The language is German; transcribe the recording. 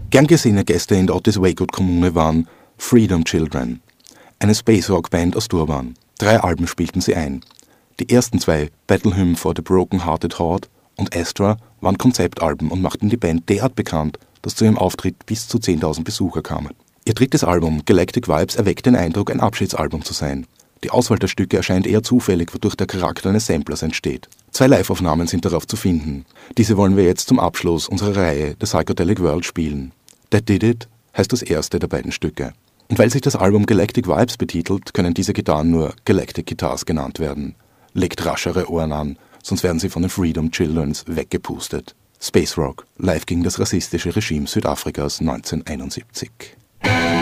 Gern gesehene Gäste in der Otis Waygood-Kommune waren Freedom Children, eine Space-Rock-Band aus Durban. 3 Alben spielten sie ein. Die ersten 2, Battle Hymn for the Broken Hearted Horde und Astra, waren Konzeptalben und machten die Band derart bekannt, dass zu ihrem Auftritt bis zu 10.000 Besucher kamen. Ihr drittes Album, Galactic Vibes, erweckt den Eindruck, ein Abschiedsalbum zu sein. Die Auswahl der Stücke erscheint eher zufällig, wodurch der Charakter eines Samplers entsteht. 2 Live-Aufnahmen sind darauf zu finden. Diese wollen wir jetzt zum Abschluss unserer Reihe The Psychedelic World spielen. That Did It heißt das erste der beiden Stücke. Und weil sich das Album Galactic Vibes betitelt, können diese Gitarren nur Galactic Guitars genannt werden. Legt raschere Ohren an, sonst werden sie von den Freedom Childrens weggepustet. Space Rock, live gegen das rassistische Regime Südafrikas 1971.